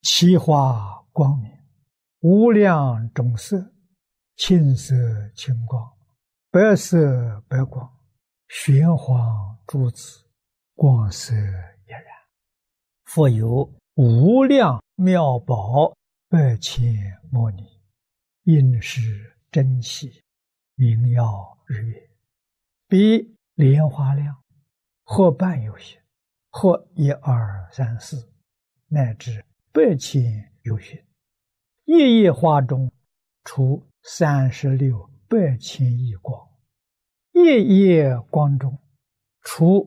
其花光明，无量种色，青色青光，白色白光，玄黄珠子，光色一然。复有无量妙宝百千摩尼，应是珍稀，名耀日月，比莲花量，或半有形，或一二三四，乃至百千有形。一叶花中出36百千亿光，一叶光中出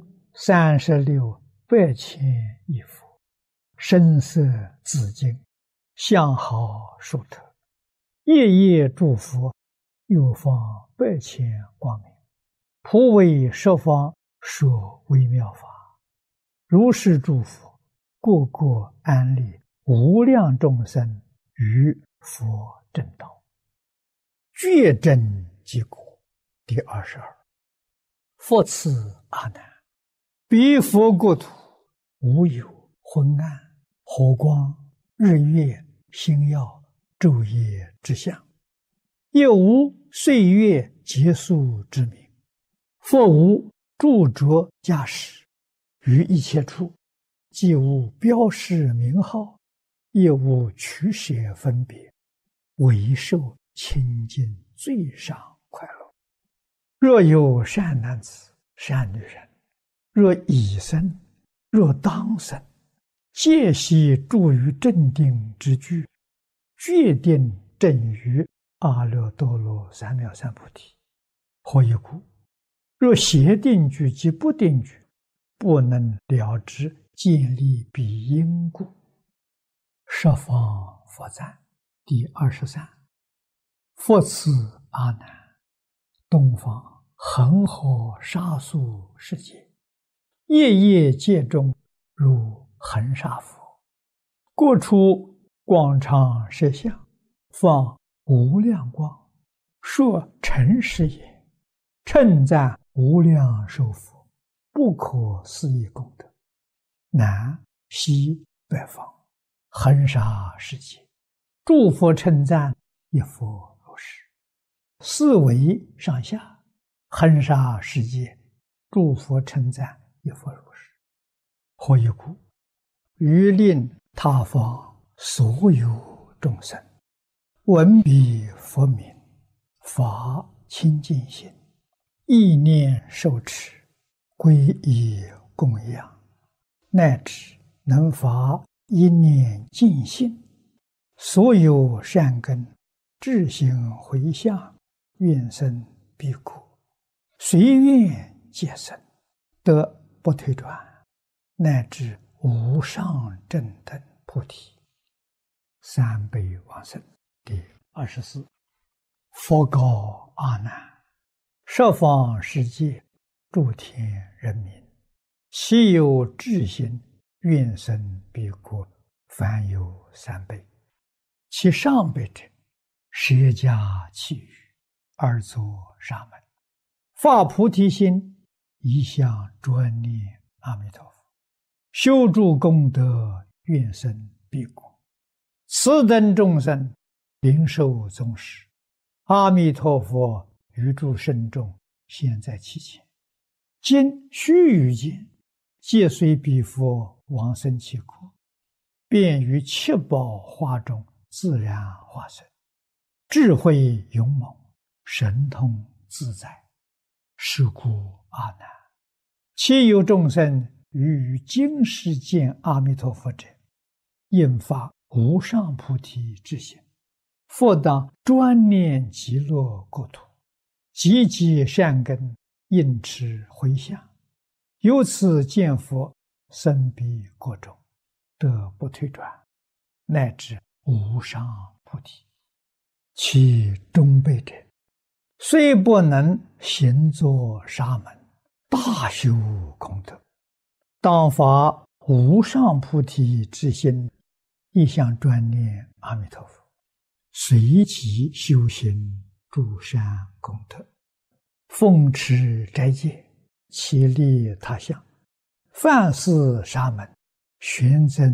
36百千亿佛，身色紫金，相好殊特。一叶诸佛又放百千光明，普为十方说微妙法。如是诸佛，个个安立无量众生于佛正道，觉真即果。第22。复次阿难，彼佛国土无有昏暗、火光、日月、星耀、昼夜之相，也无岁月结束之名，复无著着驾驶，于一切处既无标示名号，也无取舍分别，唯受清净最上快乐。若有善男子、善女人，若已生，若当生，皆悉住于正定之居，决定正于阿耨多罗三藐三菩提。何以故？若邪定居及不定居，不能了知建立彼因故。十方佛赞。第23。复次阿难，东方恒河沙数世界，夜夜界中如恒沙佛，各处广长舌相，放无量光，说诚实也，称赞无量寿佛，不可思议功德。南西北方恒沙世界，诸佛称赞一佛如是。四维上下恒沙世界，诸佛称赞一佛如是。何以故？于令他方所有众生闻彼佛名，发清净心，意念受持，皈依供养，乃至能发一念净心，所有善根智行回向，愿生彼国，随愿皆生，得不退转，乃至无上正等菩提。三辈往生。第24。佛告阿难，十方世界诸天人民，其有智心，愿生彼国，凡有3辈。其上辈者，舍家弃欲，而作沙门，发菩提心，一向专念阿弥陀佛，修诸功德，愿生彼国。此等众生灵受宗师，阿弥陀佛于诸圣众现在其前，今须臾间，皆随彼佛往生其国，便于七宝花中自然化身，智慧勇猛，神通自在。是故阿难，其有众生于今世见阿弥陀佛者，应发无上菩提之心，复当专念极乐国土，积集善根，应持回向，由此见佛，生彼国中，得不退转，乃至无上菩提。其中辈者，虽不能行作沙门，大修功德，当发无上菩提之心，一向专念阿弥陀佛，随即修行诸善功德，奉持斋戒，其利他乡，凡是沙门，玄真